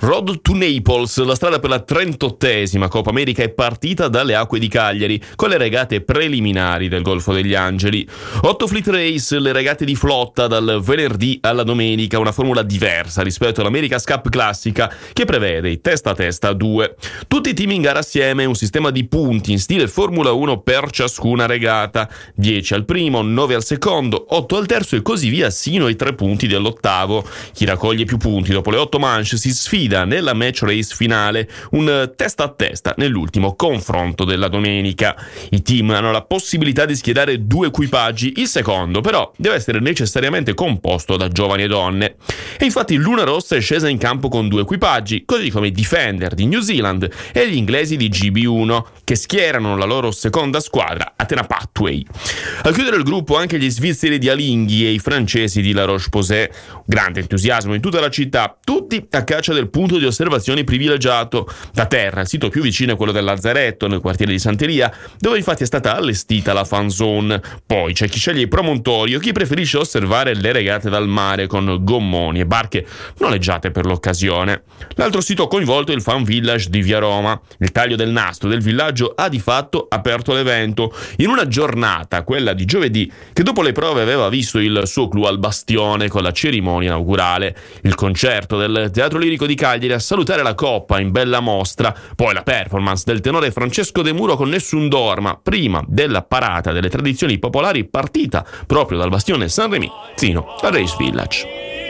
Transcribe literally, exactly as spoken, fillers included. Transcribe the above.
Road to Naples, la strada per la trentottesima Coppa America è partita dalle acque di Cagliari, con le regate preliminari del Golfo degli Angeli. Otto Fleet Race, le regate di flotta dal venerdì alla domenica, una formula diversa rispetto all'America's Cup classica che prevede i testa a testa a due. Tutti i team in gara assieme, un sistema di punti in stile Formula uno per ciascuna regata, dieci al primo, nove al secondo, otto al terzo e così via sino ai tre punti dell'ottavo. Chi raccoglie più punti dopo le otto manche si sfida nella match race finale, un testa a testa nell'ultimo confronto della domenica. I team hanno la possibilità di schierare due equipaggi, il secondo però deve essere necessariamente composto da giovani e donne. E infatti Luna Rossa è scesa in campo con due equipaggi, così come i Defender di New Zealand e gli inglesi di G B uno, che schierano la loro seconda squadra, Athena Pathway. A chiudere il gruppo anche gli svizzeri di Alinghi e i francesi di La Roche-Posay. Grande entusiasmo in tutta la città, tutti a caccia del punto di osservazione privilegiato. Da terra il sito più vicino è quello del Lazzaretto, nel quartiere di Sant'Elia, dove infatti è stata allestita la fan zone. Poi c'è chi sceglie il promontorio, chi preferisce osservare le regate dal mare con gommoni e barche noleggiate per l'occasione. L'altro sito coinvolto è il Fan Village di Via Roma. Il taglio del nastro del villaggio ha di fatto aperto l'evento in una giornata, quella di giovedì, che dopo le prove aveva visto il suo clou al bastione con la cerimonia inaugurale, il concerto del Teatro Lirico di Cagliari a salutare la Coppa in bella mostra, poi la performance del tenore Francesco De Muro con Nessun Dorma, prima della parata delle tradizioni popolari partita proprio dal bastione San Remi fino al Race Village.